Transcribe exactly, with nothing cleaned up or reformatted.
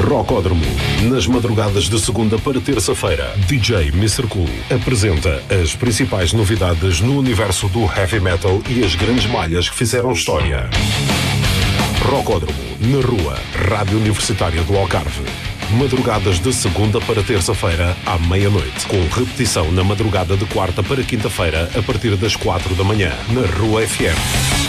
Rocódromo. Nas madrugadas de segunda para terça-feira, D J mister Cool apresenta as principais novidades no universo do heavy metal e as grandes malhas que fizeram história. Rocódromo, na rua, Rádio Universitária do Algarve. Madrugadas de segunda para terça-feira, à meia-noite. Com repetição na madrugada de quarta para quinta-feira, a partir das quatro da manhã, na Rua F M.